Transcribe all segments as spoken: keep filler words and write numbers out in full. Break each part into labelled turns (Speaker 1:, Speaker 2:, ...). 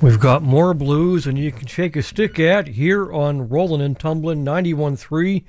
Speaker 1: We've got more blues and you can shake a stick at here on Rollin' and Tumblin' ninety-one point three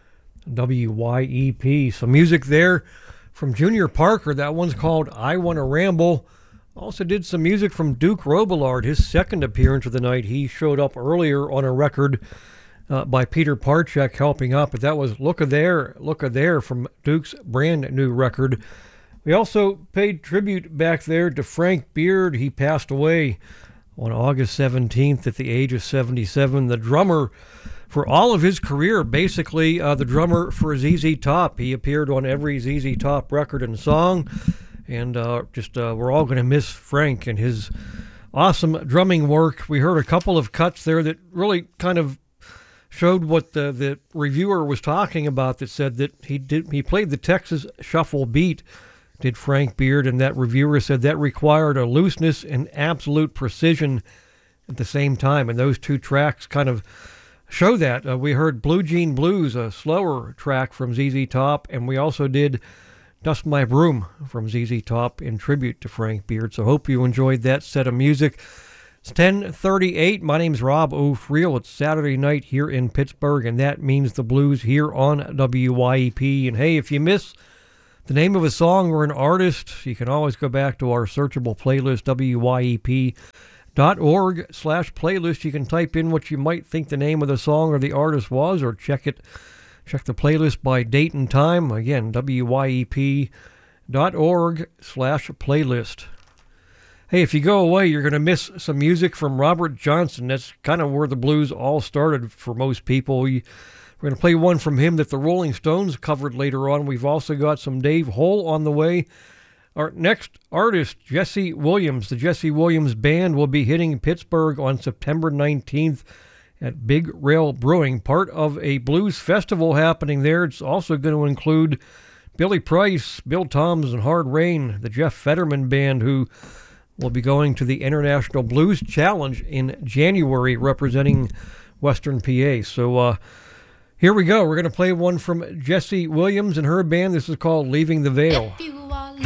Speaker 1: W Y E P. Some music there from Junior Parker. That one's called I Wanna Ramble. Also did some music from Duke Robillard, his second appearance of the night. He showed up earlier on a record uh, by Peter Parchek helping up, but that was Looka There, Looka There from Duke's brand new record. We also paid tribute back there to Frank Beard. He passed away on August seventeenth at the age of seventy-seven. The drummer for all of his career, basically uh, the drummer for Z Z Top. He appeared on every Z Z Top record and song. And uh, just uh, we're all going to miss Frank and his awesome drumming work. We heard a couple of cuts there that really kind of showed what the, the reviewer was talking about, that said that he did he played the Texas Shuffle beat, did Frank Beard, and that reviewer said that required a looseness and absolute precision at the same time. And those two tracks kind of show that. Uh, we heard Blue Jean Blues, a slower track from Z Z Top, and we also did Dust My Broom from Z Z Top in tribute to Frank Beard. So hope you enjoyed that set of music. It's ten thirty-eight. My name's Rob O'Friel. It's Saturday night here in Pittsburgh, and that means the blues here on W Y E P. And hey, if you miss the name of a song or an artist, you can always go back to our searchable playlist, W Y E P dot org slash playlist. You can type in what you might think the name of the song or the artist was, or check it Check the playlist by date and time. Again, W Y E P dot org slash playlist. Hey, if you go away, you're going to miss some music from Robert Johnson. That's kind of where the blues all started for most people. We, we're going to play one from him that the Rolling Stones covered later on. We've also got some Dave Hole on the way. Our next artist, Jesse Williams. The Jesse Williams Band will be hitting Pittsburgh on September nineteenth. At Big Rail Brewing, part of a blues festival happening there. It's also going to include Billy Price, Bill Toms, and Hard Rain, the Jeff Fetterman Band, who will be going to the International Blues Challenge in January, representing Western P A. So uh, here we go. We're going to play one from Jesse Williams and her band. This is called Leaving the Veil.
Speaker 2: If you